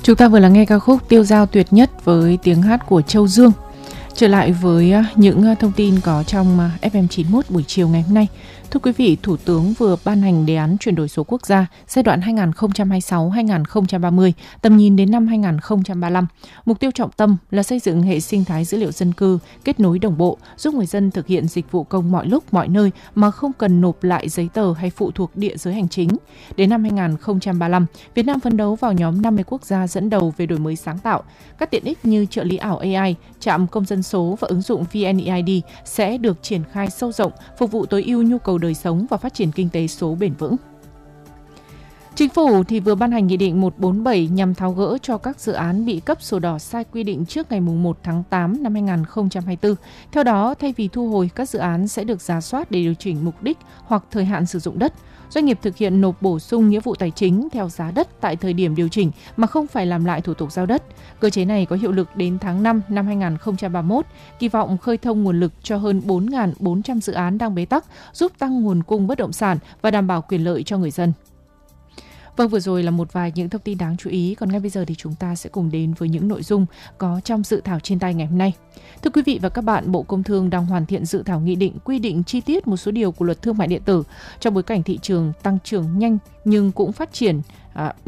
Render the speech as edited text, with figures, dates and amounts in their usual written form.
Chúng ta vừa lắng nghe ca khúc Tiêu Dao Tuyệt Nhất với tiếng hát của Châu Dương. Trở lại với những thông tin có trong FM91 buổi chiều ngày hôm nay. Thưa quý vị, Thủ tướng vừa ban hành đề án chuyển đổi số quốc gia giai đoạn 2026-2030, tầm nhìn đến năm 2035. Mục tiêu trọng tâm là xây dựng hệ sinh thái dữ liệu dân cư, kết nối đồng bộ, giúp người dân thực hiện dịch vụ công mọi lúc, mọi nơi mà không cần nộp lại giấy tờ hay phụ thuộc địa giới hành chính. Đến năm 2035, Việt Nam phấn đấu vào nhóm 50 quốc gia dẫn đầu về đổi mới sáng tạo. Các tiện ích như trợ lý ảo AI, trạm công dân số và ứng dụng VNeID sẽ được triển khai sâu rộng, phục vụ tối ưu nhu cầu đời sống và phát triển kinh tế số bền vững. Chính phủ thì vừa ban hành Nghị định 147 nhằm tháo gỡ cho các dự án bị cấp sổ đỏ sai quy định trước ngày 1 tháng 8 năm 2024. Theo đó, thay vì thu hồi, các dự án sẽ được rà soát để điều chỉnh mục đích hoặc thời hạn sử dụng đất. Doanh nghiệp thực hiện nộp bổ sung nghĩa vụ tài chính theo giá đất tại thời điểm điều chỉnh mà không phải làm lại thủ tục giao đất. Cơ chế này có hiệu lực đến tháng 5 năm 2031, kỳ vọng khơi thông nguồn lực cho hơn 4.400 dự án đang bế tắc, giúp tăng nguồn cung bất động sản và đảm bảo quyền lợi cho người dân. Vâng, vừa rồi là một vài những thông tin đáng chú ý, còn ngay bây giờ thì chúng ta sẽ cùng đến với những nội dung có trong dự thảo trên tay ngày hôm nay. Thưa quý vị và các bạn, Bộ Công Thương đang hoàn thiện dự thảo nghị định quy định chi tiết một số điều của Luật Thương mại điện tử trong bối cảnh thị trường tăng trưởng nhanh nhưng cũng phát triển